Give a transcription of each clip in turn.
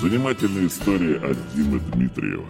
Занимательная история от Димы Дмитриева.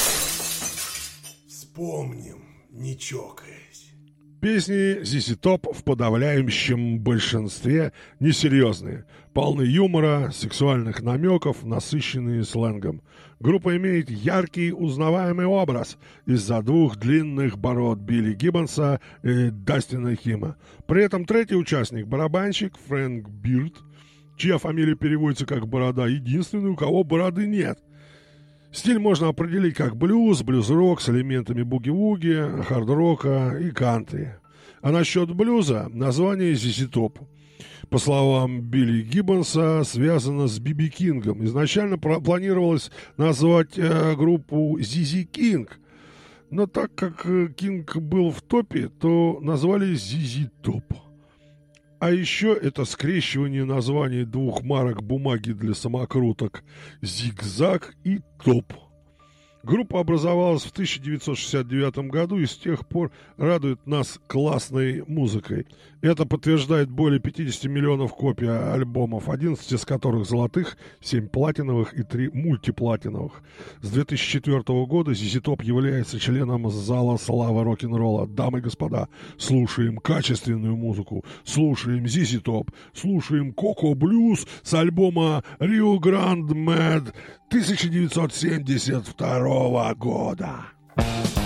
Вспомним, не чокаясь. Песни ZZ Top в подавляющем большинстве несерьезные, полны юмора, сексуальных намеков, насыщенные сленгом. Группа имеет яркий узнаваемый образ из-за двух длинных бород Билли Гиббонса и Дастина Хима. При этом третий участник, барабанщик Фрэнк Бирд, чья фамилия переводится как «борода», единственный, у кого бороды нет. Стиль можно определить как блюз, блюз-рок с элементами буги-вуги, хард-рока и кантри. А насчет блюза название ZZ Top, по словам Билли Гиббонса, связано с Би-Би Кингом. Изначально планировалось назвать группу ZZ King, но так как Кинг был в топе, то назвали ZZ Top. А еще это скрещивание названий двух марок бумаги для самокруток «Зигзаг» и «Топ». Группа образовалась в 1969 году и с тех пор радует нас классной музыкой. Это подтверждает более 50 миллионов копий альбомов, 11 из которых золотых, 7 платиновых и 3 мультиплатиновых. С 2004 года ZZ Top является членом зала славы рок-н-ролла. Дамы и господа, слушаем качественную музыку, слушаем ZZ Top, слушаем Коко Блюз с альбома Rio Grande Mad 1972 года.